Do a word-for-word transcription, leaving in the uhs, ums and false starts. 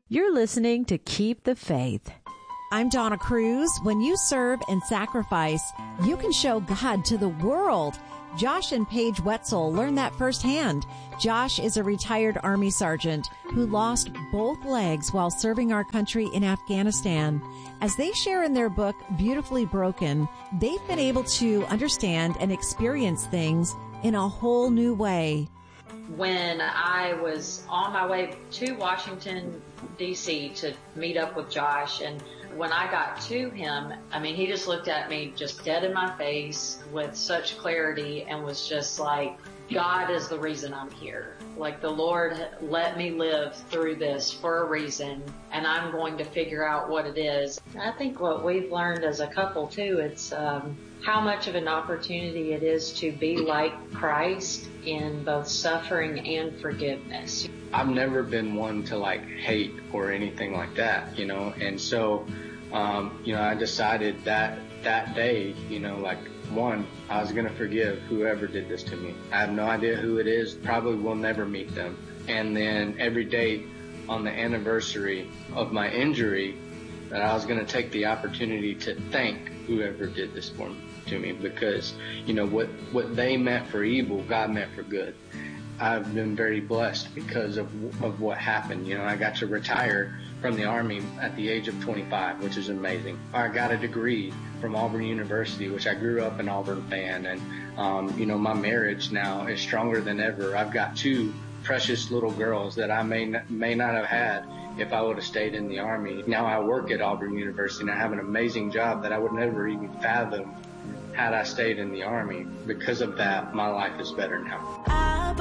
You're listening to Keep the Faith. I'm Donna Cruz. When you serve and sacrifice, you can show God to the world. Josh and Paige Wetzel learned that firsthand. Josh is a retired Army sergeant who lost both legs while serving our country in Afghanistan. As they share in their book, Beautifully Broken, they've been able to understand and experience things in a whole new way. When I was on my way to Washington, D C to meet up with Josh, and when I got to him, I mean, he just looked at me just dead in my face with such clarity and was just like, God is the reason I'm here. Like, the Lord let me live through this for a reason, and I'm going to figure out what it is. I think what we've learned as a couple, too, it's um, how much of an opportunity it is to be like Christ in both suffering and forgiveness. I've never been one to, like, hate or anything like that, you know, and so, um, you know, I decided that that day, you know, like, one, I was going to forgive whoever did this to me. I have no idea who it is, probably will never meet them. And then every day on the anniversary of my injury, that I was going to take the opportunity to thank whoever did this for me, to me, because, you know, what, what they meant for evil, God meant for good. I've been very blessed because of of what happened. You know, I got to retire from the Army at the age of twenty-five, which is amazing. I got a degree from Auburn University, which I grew up an Auburn fan, and um, you know, my marriage now is stronger than ever. I've got two precious little girls that I may not, may not have had if I would have stayed in the Army. Now I work at Auburn University, and I have an amazing job that I would never even fathom had I stayed in the Army. Because of that, my life is better now.